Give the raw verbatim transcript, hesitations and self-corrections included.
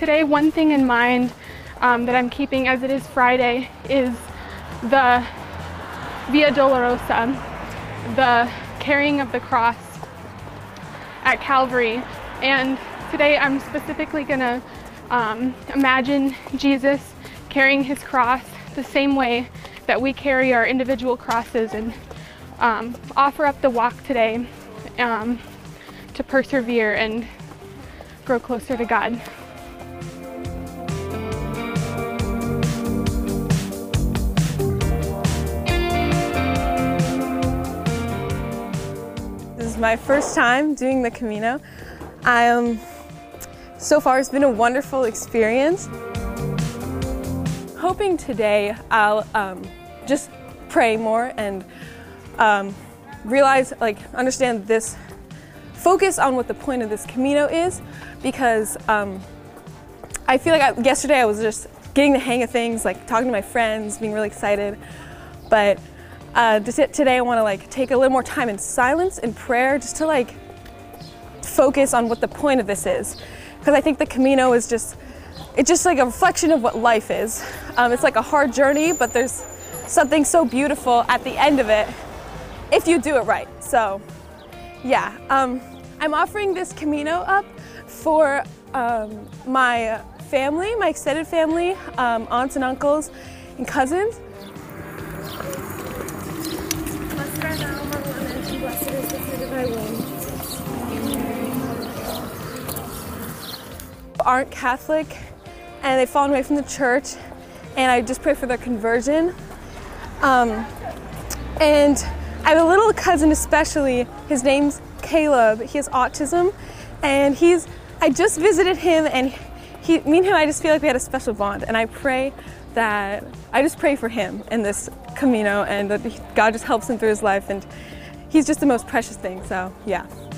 today, one thing in mind um, that I'm keeping as it is Friday is the Via Dolorosa, the carrying of the cross at Calvary. And today I'm specifically going to um, imagine Jesus carrying his cross the same way that we carry our individual crosses, and um, offer up the walk today um, to persevere and grow closer to God. This is my first time doing the Camino. I, um, so far it's been a wonderful experience. Hoping today I'll um, just pray more and um, realize, like, understand this, focus on what the point of this Camino is, because um, I feel like I, yesterday I was just getting the hang of things, like talking to my friends, being really excited, but uh, today I want to like take a little more time in silence and prayer just to like focus on what the point of this is, because I think the Camino is just, it's just like a reflection of what life is. Um, it's like a hard journey, but there's something so beautiful at the end of it if you do it right. So yeah, um, I'm offering this Camino up for um, my family, my extended family, um, aunts and uncles and cousins. Blessed art thou among women, and blessed is the fruit of thy womb. Aren't Catholic, and they've fallen away from the church, and I just pray for their conversion. Um, and I have a little cousin especially, his name's Caleb. He has autism, and he's, I just visited him, and he, me and him, I just feel like we had a special bond, and I pray that, I just pray for him in this Camino, and that God just helps him through his life, and he's just the most precious thing, so yeah.